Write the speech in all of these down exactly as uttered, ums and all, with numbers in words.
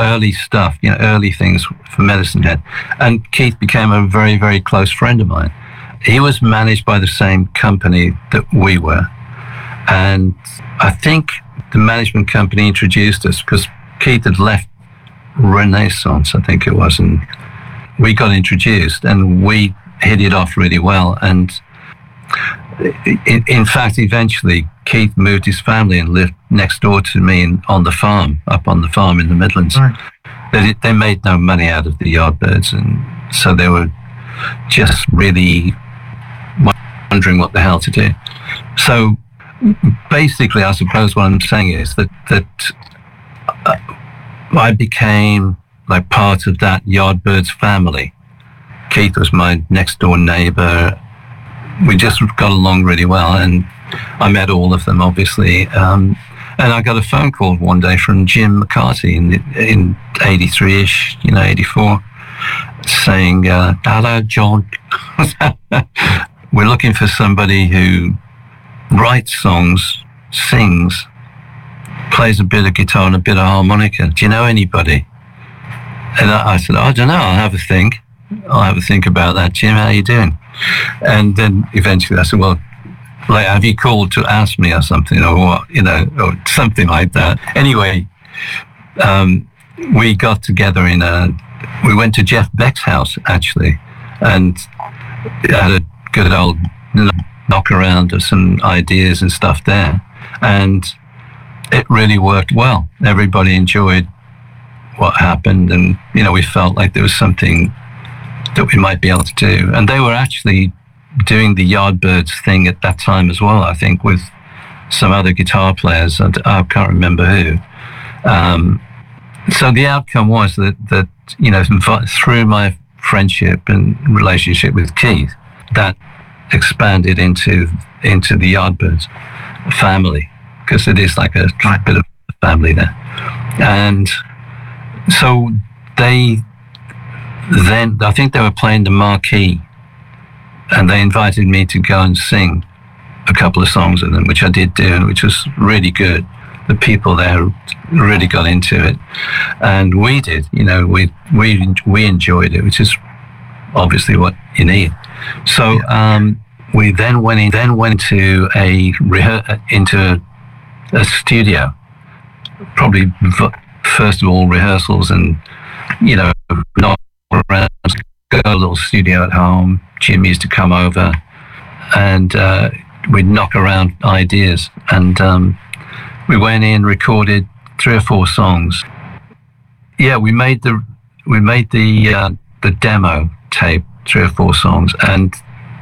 early stuff, you know, early things for Medicine Head. And Keith became a very, very close friend of mine. He was managed by the same company that we were. And I think the management company introduced us because Keith had left Renaissance, I think it was, and we got introduced and we hit it off really well. And in, in fact, eventually Keith moved his family and lived next door to me in, on the farm, up on the farm in the Midlands. Right. They, they made no money out of the Yardbirds, and so they were just really wondering what the hell to do. So basically, I suppose what I'm saying is that that uh, I became like part of that Yardbirds family. Keith was my next door neighbour. We just got along really well, and I met all of them, obviously. Um, and I got a phone call one day from Jim McCarthy in in eighty-three-ish, you know, eighty-four, saying, uh, "Hello, John. We're looking for somebody who writes songs, sings, plays a bit of guitar and a bit of harmonica. Do you know anybody?" And I, I said, "I don't know. I'll have a think. I'll have a think about that. Jim, how are you doing?" And then eventually I said, "Well, like, have you called to ask me or something, or what, you know, or something like that?" Anyway, um, we got together in a, we went to Jeff Beck's house, actually, and had a good old knock around of some ideas and stuff there. And it really worked well. Everybody enjoyed what happened, and, you know, we felt like there was something that we might be able to do. And they were actually doing the Yardbirds thing at that time as well, I think, with some other guitar players, and I can't remember who. Um, so the outcome was that, that, you know, through my friendship and relationship with Keith, that expanded into into the Yardbirds family, because it is like a bit of a family there. And so they then, I think they were playing the Marquee, and they invited me to go and sing a couple of songs with them, which I did do, and which was really good. The people there really got into it, and we did. You know, we we we enjoyed it, which is obviously what you need. So um, we then went in, then went to a rehe- into a studio. Probably v- first of all rehearsals, and you know, not around, go to a little studio at home. Jim used to come over, and uh, we'd knock around ideas, and um, we went in, recorded three or four songs. Yeah, we made the we made the uh, the demo tape, three or four songs, and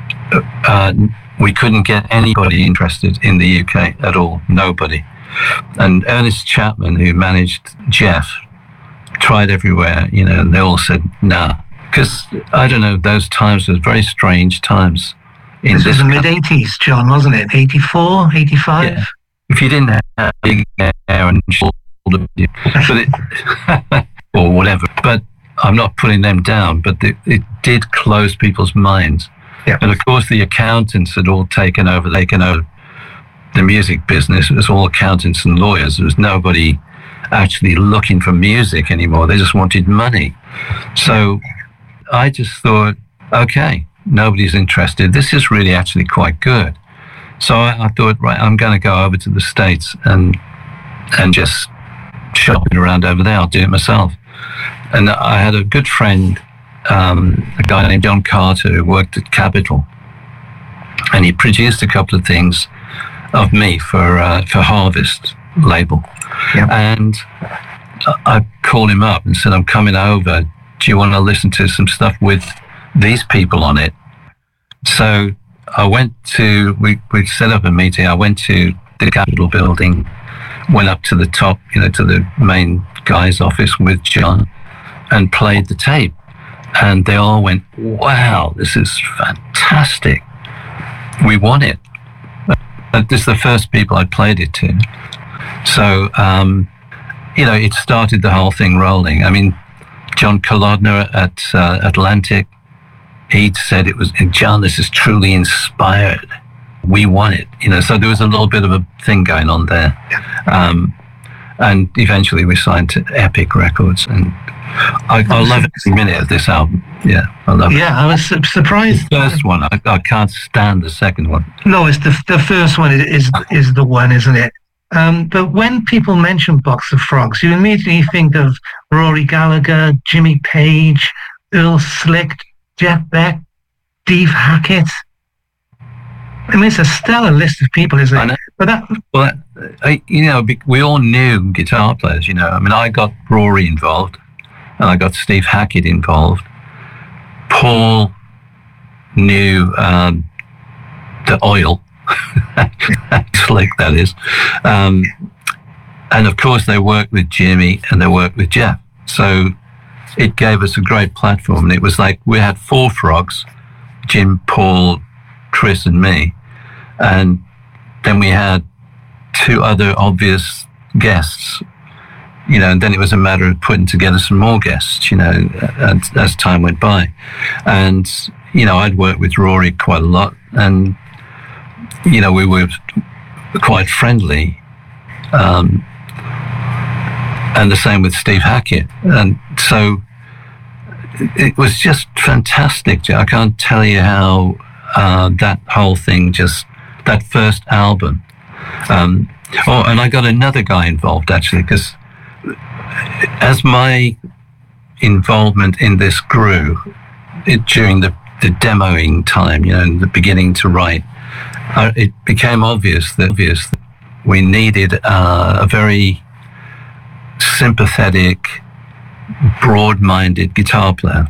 uh, we couldn't get anybody interested in the U K at all. Nobody. And Ernest Chapman, who managed Jeff, tried everywhere, you know, and they all said nah. Because, I don't know, those times were very strange times. In this, this was the mid-eighties, John, wasn't it? eighty-four, eighty-five? Yeah. If you didn't have big hair and shoulder, but it, or whatever. But I'm not putting them down, but it, it did close people's minds. Yeah. And, of course, the accountants had all taken over, taken over the music business. It was all accountants and lawyers. There was nobody actually looking for music anymore. They just wanted money. So I just thought, okay, nobody's interested. This is really actually quite good. So I, I thought, right, I'm going to go over to the States and and just shop it around over there. I'll do it myself. And I had a good friend, um, a guy named John Carter, who worked at Capitol, and he produced a couple of things of me for uh, for Harvest label. Yep. And I called him up and said, I'm coming over. Do you want to listen to some stuff with these people on it? So I went to, we, we set up a meeting. I went to the Capitol building, went up to the top, you know, to the main guy's office with John, and played the tape. And they all went, wow, this is fantastic. We want it. This is the first people I played it to. So, um, you know, it started the whole thing rolling. I mean, John Kolodner at uh, Atlantic, he'd said it was, John, this is truly inspired. We want it. You know, so there was a little bit of a thing going on there. Um, And eventually we signed to Epic Records, and I, I love every minute of this album. Yeah, I love it. Yeah, I was su- surprised. The first one, I, I can't stand the second one. No, it's the the first one is is, is the one, isn't it? Um, but when people mention Box of Frogs, you immediately think of Rory Gallagher, Jimmy Page, Earl Slick, Jeff Beck, Steve Hackett. I mean, it's a stellar list of people, isn't it? I know. But that, Well, I, you know, we all knew guitar players, you know. I mean, I got Rory involved, and I got Steve Hackett involved. Paul knew um, the Oil, Slick, that is. Um, and of course, they worked with Jimmy and they worked with Jeff. So it gave us a great platform. And it was like we had four frogs, Jim, Paul, Chris, and me. And then we had two other obvious guests, you know, and then it was a matter of putting together some more guests, you know, as, as time went by. And, you know, I'd worked with Rory quite a lot, and, you know, we were quite friendly. Um, and the same with Steve Hackett. And so it was just fantastic. I can't tell you how uh, that whole thing just, that first album. Um, oh, and I got another guy involved, actually, because as my involvement in this grew it, during the, the demoing time, you know, in the beginning to write, uh, it became obvious that, obvious that we needed uh, a very sympathetic, broad-minded guitar player.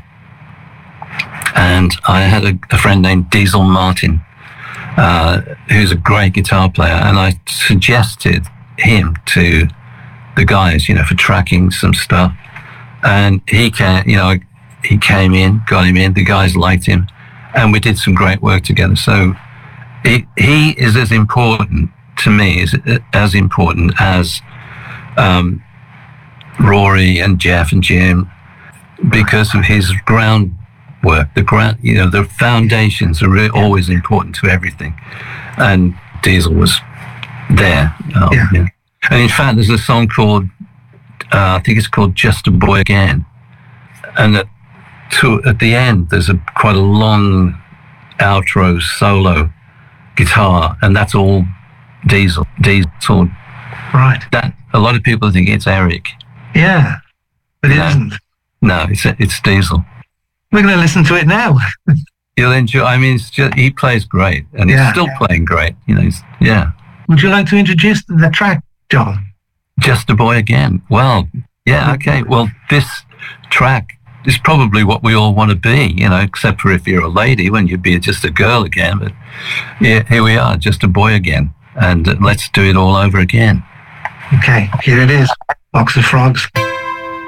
And I had a, a friend named Diesel Martin, uh, who's a great guitar player, and I suggested him to the guys, you know, for tracking some stuff. And he came, you know, he came in, got him in, the guys liked him, and we did some great work together. So he, he is as important to me, is as important as um, Rory and Jeff and Jim, because of his groundwork. The ground, you know, the foundations are really always important to everything, and Diesel was there. Um, Yeah. yeah. And in fact, there's a song called, uh, I think it's called "Just a Boy Again," and at, to, at the end there's a quite a long outro solo guitar, and that's all Diesel. Diesel. right. That a lot of people think it's Eric. Yeah, but it No. isn't. No, it's it's Diesel. We're going to listen to it now. You'll enjoy. I mean, it's just, he plays great, and he's Yeah. still playing great. You know, he's, yeah. Would you like to introduce the track, John? Just a Boy Again. Well, yeah, okay. Well, this track is probably what we all want to be, you know, except for if you're a lady, when you'd be just a girl again. But yeah, here we are, just a boy again, and uh, let's do it all over again. Okay, here it is. Box of Frogs.